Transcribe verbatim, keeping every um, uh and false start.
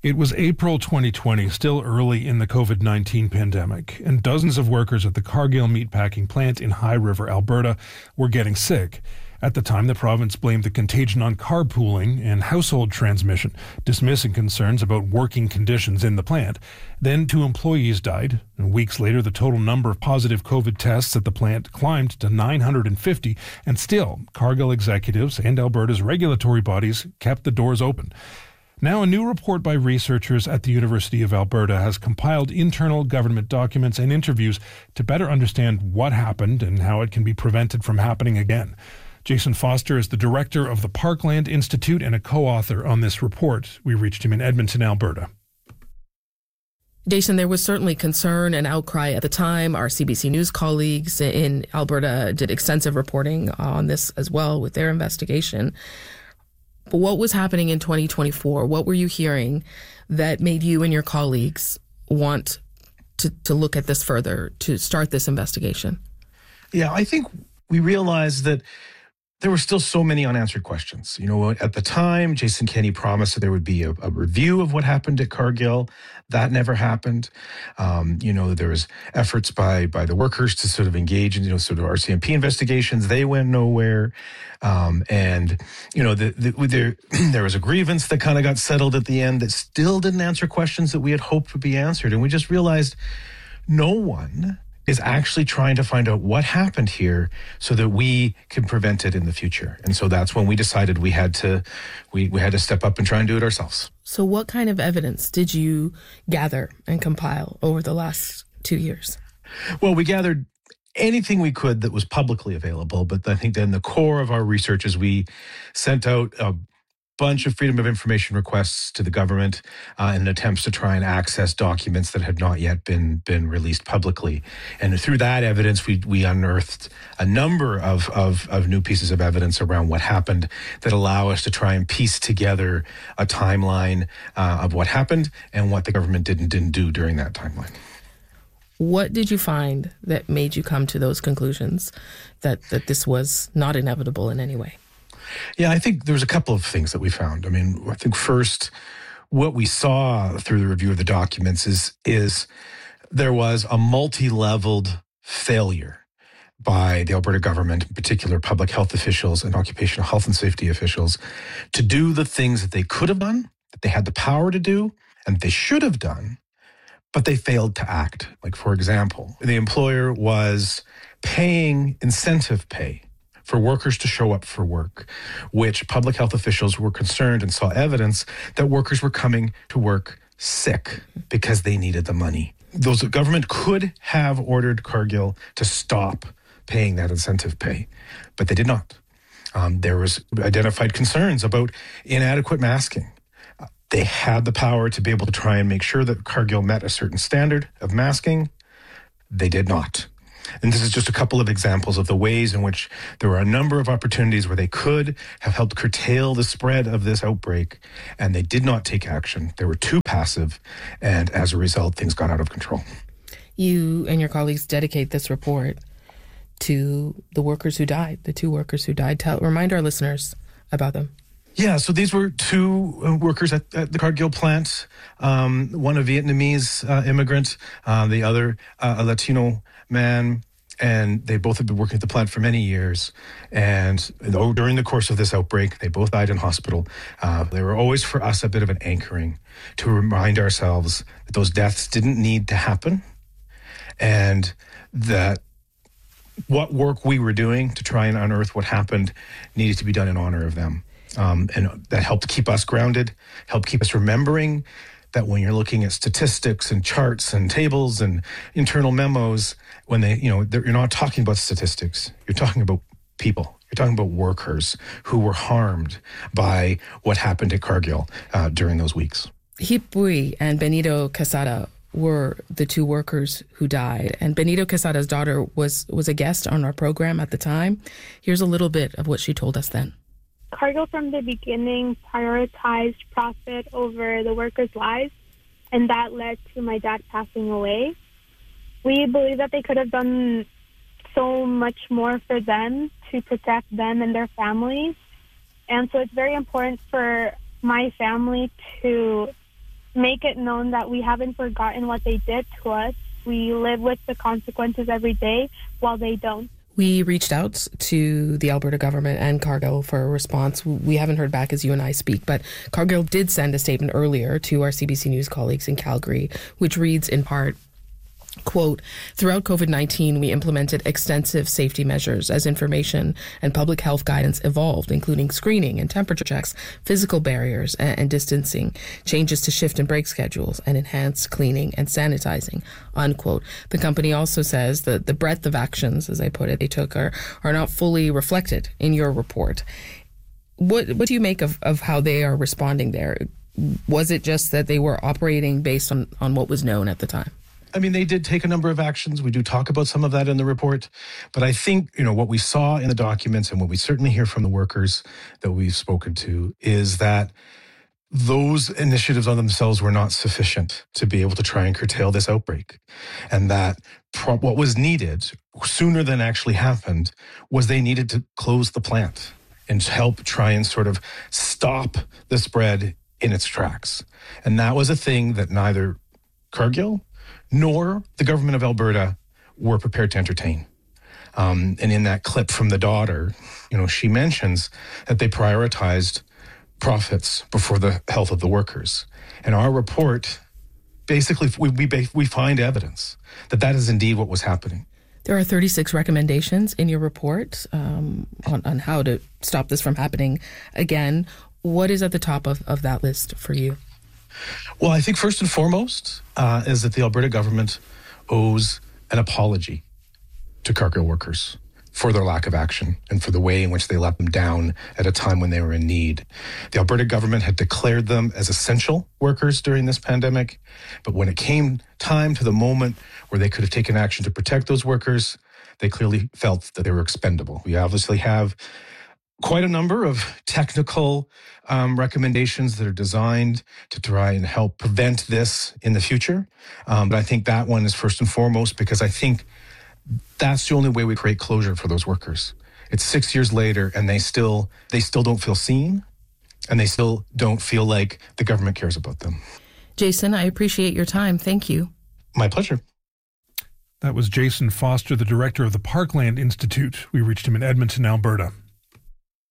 It was April twenty twenty, still early in the covid nineteen pandemic, and dozens of workers at the Cargill meatpacking plant in High River, Alberta, were getting sick. At the time, the province blamed the contagion on carpooling and household transmission, dismissing concerns about working conditions in the plant. Then two employees died, and weeks later, the total number of positive COVID tests at the plant climbed to nine hundred fifty, and still, Cargill executives and Alberta's regulatory bodies kept the doors open. Now, a new report by researchers at the University of Alberta has compiled internal government documents and interviews to better understand what happened and how it can be prevented from happening again. Jason Foster is the director of the Parkland Institute and a co-author on this report. We reached him in Edmonton, Alberta. Jason, there was certainly concern and outcry at the time. Our C B C News colleagues in Alberta did extensive reporting on this as well with their investigation. But what was happening in twenty twenty-four? What were you hearing that made you and your colleagues want to, to look at this further, to start this investigation? Yeah, I think we realized that there were still so many unanswered questions. You know, at the time, Jason Kenney promised that there would be a, a review of what happened at Cargill. That never happened. Um, you know, there was efforts by by the workers to sort of engage in, you know, sort of R C M P investigations. They went nowhere. Um, and, you know, the, the, there, there was a grievance that kind of got settled at the end that still didn't answer questions that we had hoped would be answered. And we just realized no one is actually trying to find out what happened here so that we can prevent it in the future. And so that's when we decided we had to we, we had to step up and try and do it ourselves. So what kind of evidence did you gather and compile over the last two years? Well, we gathered anything we could that was publicly available, but I think then the core of our research is we sent out a bunch of Freedom of Information requests to the government uh, in attempts to try and access documents that had not yet been been released publicly. And through that evidence, we we unearthed a number of, of, of new pieces of evidence around what happened that allow us to try and piece together a timeline uh, of what happened and what the government did and didn't do during that timeline. What did you find that made you come to those conclusions that, that this was not inevitable in any way? Yeah, I think there's a couple of things that we found. I mean, I think first, what we saw through the review of the documents is, is there was a multi-leveled failure by the Alberta government, in particular public health officials and occupational health and safety officials, to do the things that they could have done, that they had the power to do, and they should have done, but they failed to act. Like, for example, the employer was paying incentive pay for workers to show up for work, which public health officials were concerned and saw evidence that workers were coming to work sick because they needed the money. Those the government could have ordered Cargill to stop paying that incentive pay, but they did not. Um, there was identified concerns about inadequate masking. They had the power to be able to try and make sure that Cargill met a certain standard of masking. They did not. And this is just a couple of examples of the ways in which there were a number of opportunities where they could have helped curtail the spread of this outbreak, and they did not take action. They were too passive, and as a result, things got out of control. You and your colleagues dedicate this report to the workers who died, the two workers who died. Tell, remind our listeners about them. Yeah, so these were two workers at, at the Cargill plant, um, one a Vietnamese uh, immigrant, uh, the other uh, a Latino man, and they both had been working at the plant for many years. And during the course of this outbreak, they both died in hospital. Uh, they were always, for us, a bit of an anchoring to remind ourselves that those deaths didn't need to happen, and that what work we were doing to try and unearth what happened needed to be done in honor of them. Um, and that helped keep us grounded, helped keep us remembering that when you're looking at statistics and charts and tables and internal memos, when they, you know, you're not talking about statistics, you're talking about people. You're talking about workers who were harmed by what happened at Cargill uh, during those weeks. Heap Bui and Benito Quesada were the two workers who died. And Benito Quesada's daughter was, was a guest on our program at the time. Here's a little bit of what she told us then. Cargill from the beginning prioritized profit over the workers' lives, and that led to my dad passing away. We believe that they could have done so much more for them to protect them and their families. And so it's very important for my family to make it known that we haven't forgotten what they did to us. We live with the consequences every day while they don't. We reached out to the Alberta government and Cargill for a response. We haven't heard back as you and I speak, but Cargill did send a statement earlier to our C B C News colleagues in Calgary, which reads in part, quote, throughout COVID nineteen, we implemented extensive safety measures as information and public health guidance evolved, including screening and temperature checks, physical barriers and, and distancing, changes to shift and break schedules, and enhanced cleaning and sanitizing, unquote. The company also says that the breadth of actions, as I put it, they took are, are not fully reflected in your report. What, what do you make of, of how they are responding there? Was it just that they were operating based on, on what was known at the time? I mean, they did take a number of actions. We do talk about some of that in the report. But I think, you know, what we saw in the documents and what we certainly hear from the workers that we've spoken to is that those initiatives on themselves were not sufficient to be able to try and curtail this outbreak. And that pro- what was needed sooner than actually happened was they needed to close the plant and help try and sort of stop the spread in its tracks. And that was a thing that neither Cargill nor the government of Alberta were prepared to entertain. Um, and in that clip from the daughter, you know, she mentions that they prioritized profits before the health of the workers. And our report, basically, we, we, we find evidence that that is indeed what was happening. There are thirty-six recommendations in your report um, on, on how to stop this from happening again. What is at the top of, of that list for you? Well, I think first and foremost uh, is that the Alberta government owes an apology to Cargill workers for their lack of action and for the way in which they let them down at a time when they were in need. The Alberta government had declared them as essential workers during this pandemic, but when it came time to the moment where they could have taken action to protect those workers, they clearly felt that they were expendable. We obviously have quite a number of technical um, recommendations that are designed to try and help prevent this in the future. Um, but I think that one is first and foremost because I think that's the only way we create closure for those workers. It's six years later and they still they still don't feel seen and they still don't feel like the government cares about them. Jason, I appreciate your time. Thank you. My pleasure. That was Jason Foster, the director of the Parkland Institute. We reached him in Edmonton, Alberta.